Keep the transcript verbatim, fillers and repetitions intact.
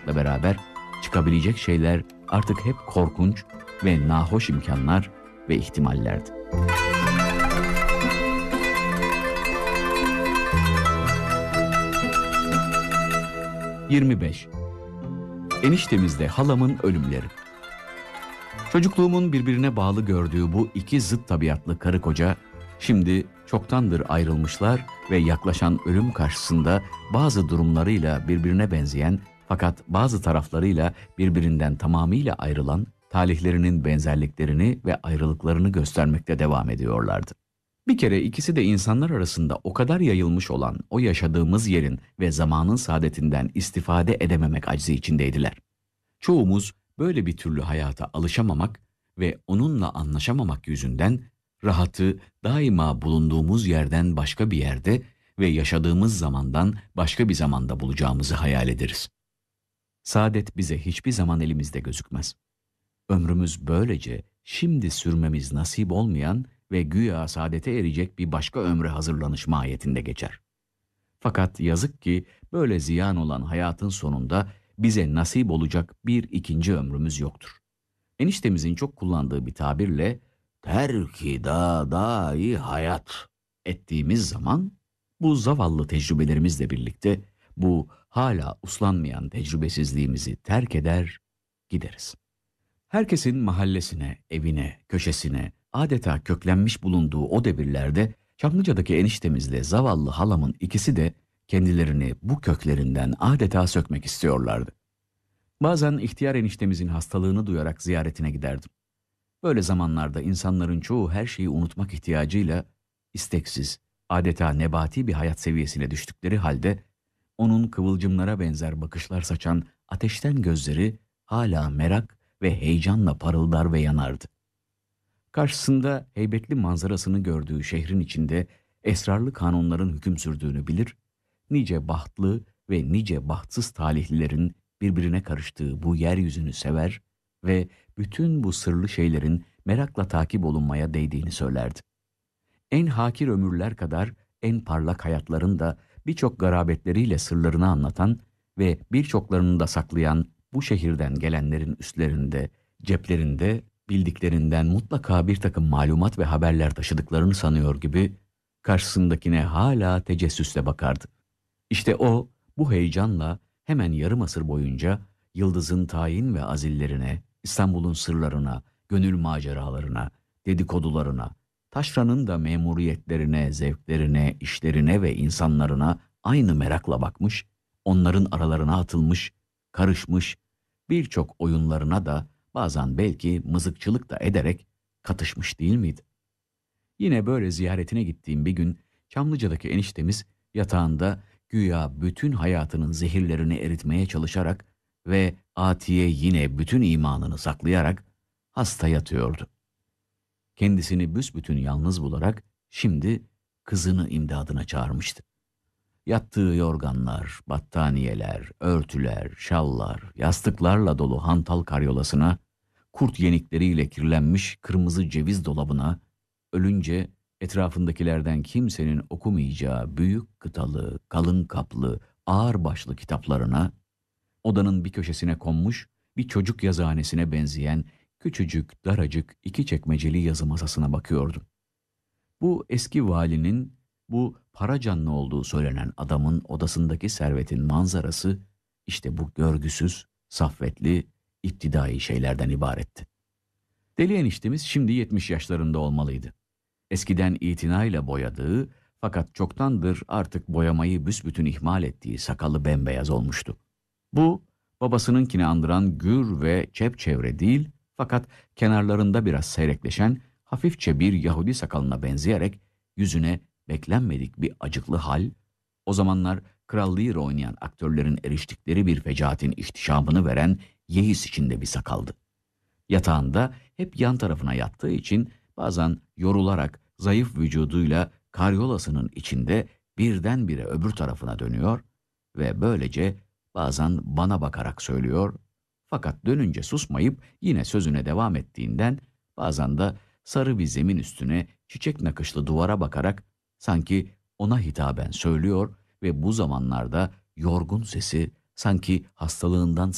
olmakla beraber çıkabilecek şeyler artık hep korkunç ve nahoş imkanlar ve ihtimallerdi. yirmi beş. Eniştemizde halamın ölümleri. Çocukluğumun birbirine bağlı gördüğü bu iki zıt tabiatlı karı koca şimdi çoktandır ayrılmışlar ve yaklaşan ölüm karşısında bazı durumlarıyla birbirine benzeyen fakat bazı taraflarıyla birbirinden tamamıyla ayrılan talihlerinin benzerliklerini ve ayrılıklarını göstermekte devam ediyorlardı. Bir kere ikisi de insanlar arasında o kadar yayılmış olan o yaşadığımız yerin ve zamanın saadetinden istifade edememek aczi içindeydiler. Çoğumuz böyle bir türlü hayata alışamamak ve onunla anlaşamamak yüzünden rahatı daima bulunduğumuz yerden başka bir yerde ve yaşadığımız zamandan başka bir zamanda bulacağımızı hayal ederiz. Saadet bize hiçbir zaman elimizde gözükmez. Ömrümüz böylece şimdi sürmemiz nasip olmayan ve güya saadete erecek bir başka ömre hazırlanış mahiyetinde geçer. Fakat yazık ki böyle ziyan olan hayatın sonunda bize nasip olacak bir ikinci ömrümüz yoktur. Eniştemizin çok kullandığı bir tabirle terki da dahi hayat ettiğimiz zaman bu zavallı tecrübelerimizle birlikte bu hala uslanmayan tecrübesizliğimizi terk eder gideriz. Herkesin mahallesine, evine, köşesine adeta köklenmiş bulunduğu o devirlerde Çamlıca'daki eniştemizle zavallı halamın ikisi de kendilerini bu köklerinden adeta sökmek istiyorlardı. Bazen ihtiyar eniştemizin hastalığını duyarak ziyaretine giderdim. Böyle zamanlarda insanların çoğu her şeyi unutmak ihtiyacıyla isteksiz, adeta nebati bir hayat seviyesine düştükleri halde onun kıvılcımlara benzer bakışlar saçan ateşten gözleri hala merak ve heyecanla parıldar ve yanardı. Karşısında heybetli manzarasını gördüğü şehrin içinde esrarlı kanunların hüküm sürdüğünü bilir, nice bahtlı ve nice bahtsız talihlilerin birbirine karıştığı bu yeryüzünü sever ve bütün bu sırlı şeylerin merakla takip olunmaya değdiğini söylerdi. En hakir ömürler kadar en parlak hayatların da birçok garabetleriyle sırlarını anlatan ve birçoklarını da saklayan bu şehirden gelenlerin üstlerinde, ceplerinde bildiklerinden mutlaka bir takım malumat ve haberler taşıdıklarını sanıyor gibi karşısındakine hala tecessüsle bakardı. İşte o bu heyecanla hemen yarım asır boyunca Yıldız'ın tayin ve azillerine, İstanbul'un sırlarına, gönül maceralarına, dedikodularına, taşranın da memuriyetlerine, zevklerine, işlerine ve insanlarına aynı merakla bakmış, onların aralarına atılmış, karışmış, birçok oyunlarına da bazen belki mızıkçılık da ederek katışmış değil miydi? Yine böyle ziyaretine gittiğim bir gün Çamlıca'daki eniştemiz yatağında güya bütün hayatının zehirlerini eritmeye çalışarak ve atiye yine bütün imanını saklayarak hasta yatıyordu. Kendisini büsbütün yalnız bularak şimdi kızını imdadına çağırmıştı. Yattığı yorganlar, battaniyeler, örtüler, şallar, yastıklarla dolu hantal karyolasına, kurt yenikleriyle kirlenmiş kırmızı ceviz dolabına, ölünce etrafındakilerden kimsenin okumayacağı büyük kıtalı, kalın kaplı, ağır başlı kitaplarına, odanın bir köşesine konmuş bir çocuk yazıhanesine benzeyen küçücük, daracık iki çekmeceli yazı masasına bakıyordum. Bu eski valinin, bu para canlı olduğu söylenen adamın odasındaki servetin manzarası işte bu görgüsüz, saffetli, iptidai şeylerden ibaretti. Deli eniştemiz şimdi yetmiş yaşlarında olmalıydı. Eskiden itinayla boyadığı fakat çoktandır artık boyamayı büsbütün ihmal ettiği sakalı bembeyaz olmuştu. Bu babasınınkini andıran gür ve çepçevre değil fakat kenarlarında biraz seyrekleşen hafifçe bir Yahudi sakalına benzeyerek yüzüne beklenmedik bir acıklı hal, o zamanlar Kral Lear oynayan aktörlerin eriştikleri bir fecaatin ihtişamını veren yeis içinde bir sakaldı. Yatağında hep yan tarafına yattığı için bazen yorularak zayıf vücuduyla karyolasının içinde birdenbire öbür tarafına dönüyor ve böylece bazen bana bakarak söylüyor fakat dönünce susmayıp yine sözüne devam ettiğinden bazen de sarı bir zemin üstüne çiçek nakışlı duvara bakarak sanki ona hitaben söylüyor ve bu zamanlarda yorgun sesi sanki hastalığından